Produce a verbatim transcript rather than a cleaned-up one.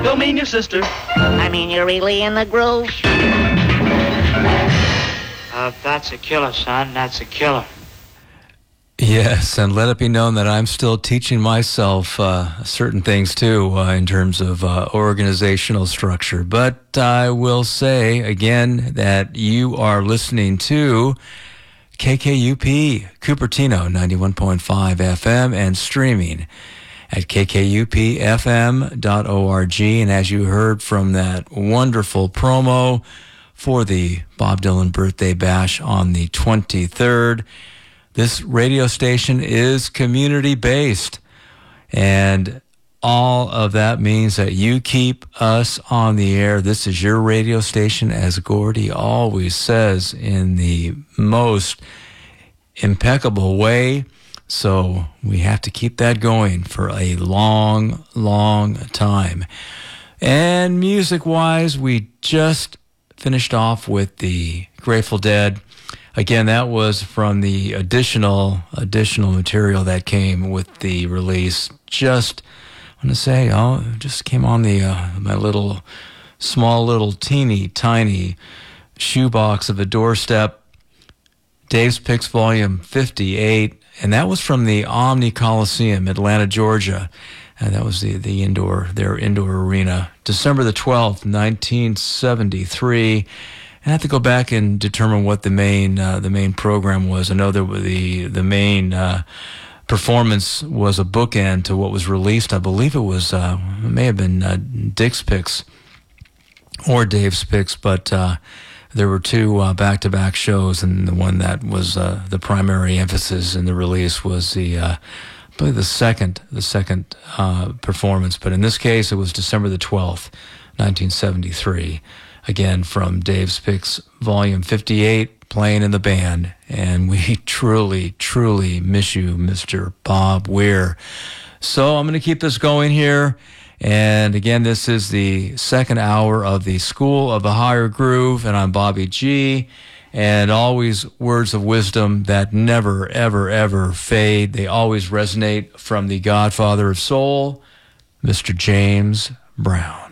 Don't mean your sister. I mean, you're really in the groove. Uh, that's a killer, son. That's a killer. Yes, and let it be known that I'm still teaching myself uh, certain things too uh, in terms of uh, organizational structure. But I will say again that you are listening to K K U P, Cupertino, ninety-one point five F M, and streaming at k k u p f m dot org. And as you heard from that wonderful promo for the Bob Dylan Birthday Bash on the twenty-third, this radio station is community-based, and all of that means that you keep us on the air. This is your radio station, as Gordy always says, in the most impeccable way. So we have to keep that going for a long, long time. And music-wise, we just finished off with the Grateful Dead. Again, that was from the additional additional material that came with the release. Just, I want to say, oh, it just came on the uh, my little, small little teeny tiny shoebox of a doorstep. Dave's Picks Volume fifty-eight, and that was from the Omni Coliseum, Atlanta, Georgia. And that was the, the indoor, their indoor arena. December the twelfth, nineteen seventy-three. I have to go back and determine what the main uh, the main program was. I know that the the main uh, performance was a bookend to what was released. I believe it was uh, it may have been uh, Dick's Picks or Dave's Picks, but uh, there were two uh, back-to-back shows, and the one that was uh, the primary emphasis in the release was the uh, I believe the second the second uh, performance. But in this case, it was December the twelfth, nineteen seventy-three. Again, from Dave's Picks, Volume fifty-eight, playing in the band. And we truly, truly miss you, Mister Bob Weir. So I'm going to keep this going here. And again, this is the second hour of the School of the Higher Groove, and I'm Bobby G. And always words of wisdom that never, ever, ever fade. They always resonate from the Godfather of Soul, Mister James Brown.